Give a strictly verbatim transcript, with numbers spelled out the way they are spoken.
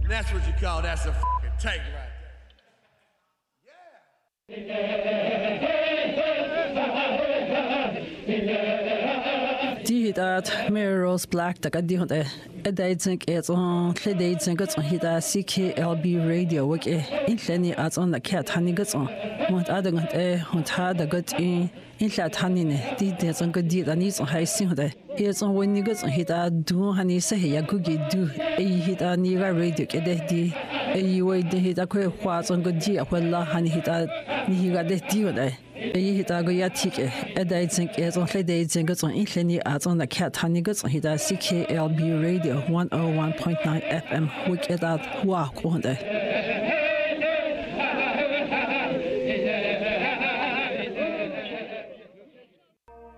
That's what you call that's a fucking take right there. Die dat Melrose Black da die hon e dating it's on dating gots on hita C K L B radio wak e in leni at on the cat hani gots on want adang e hon ta da got in in la tani ne di de on god di da ni on hai sin hode it's on when you gots on hita du hani se ya gugi du e hita ni ga radio ke de di e we de hita ko hwa on god di a la hani hita ni ga de di hode e hita go ya tike e dating it's on dating gots on in leni at on the cat hani gots on hita C K L B radio one oh one point nine F M, which is at Wa Konde.